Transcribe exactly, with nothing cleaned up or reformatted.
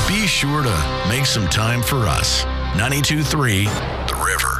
be sure to make some time for us. ninety-two point three The River.